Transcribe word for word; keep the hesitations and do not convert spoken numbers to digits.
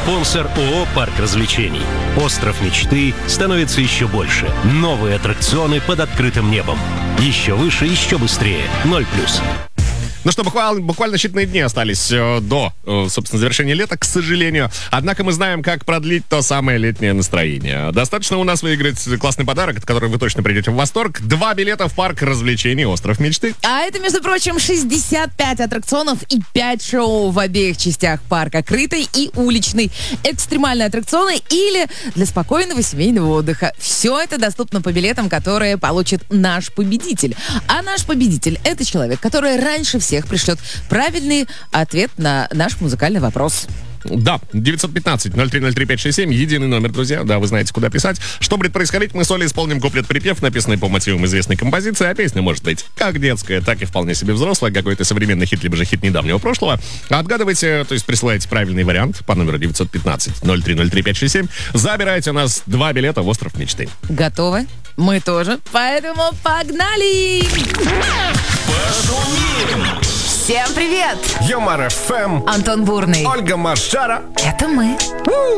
Спонсор ООО «Парк развлечений». Остров мечты становится еще больше. Новые аттракционы под открытым небом. Еще выше, еще быстрее. Ноль плюс. Ну что, буквально, буквально считанные дни остались э, до, э, собственно, завершения лета, к сожалению. Однако мы знаем, как продлить то самое летнее настроение. Достаточно у нас выиграть классный подарок, от которого вы точно придете в восторг. Два билета в парк развлечений «Остров мечты». А это, между прочим, шестьдесят пять аттракционов и пять шоу в обеих частях парка. Крытый и уличный. Экстремальные аттракционы или для спокойного семейного отдыха. Все это доступно по билетам, которые получит наш победитель. А наш победитель — это человек, который раньше всего всех пришлет правильный ответ на наш музыкальный вопрос. Да, девятьсот пятнадцать ноль три ноль три пять шесть семь, единый номер, друзья. Да, вы знаете, куда писать. Что будет происходить, мы с Олей исполним куплет-припев, написанный по мотивам известной композиции, а песня может быть как детская, так и вполне себе взрослая, какой-то современный хит, либо же хит недавнего прошлого. Отгадывайте, то есть присылайте правильный вариант по номеру девятьсот пятнадцать ноль три ноль три пять шесть семь. Забирайте у нас два билета в «Остров мечты». Готовы? Мы тоже. Поэтому погнали! Всем привет! Юмор ФМ. Антон Бурный. Ольга Маршара. Это мы.